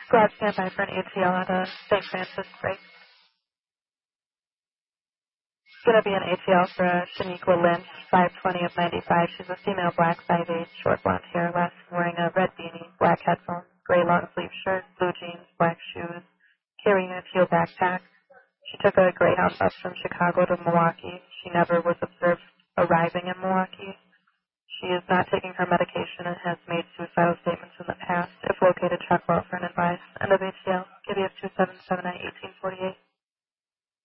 Squad standby for an ATL at a St. Francis break. Going to be an ATL for Shaniqua Lynch, 520 of 95. She's a female, black, 5'8", short blonde hair, last wearing a red beanie, black headphones, gray long sleeve shirt, blue jeans, black shoes, carrying a teal backpack. She took a Greyhound bus from Chicago to Milwaukee. She never was observed arriving in Milwaukee. She is not taking her medication and has made suicidal statements in the past. If located, check well for an advice. End of ATL. KBS 2779 1848.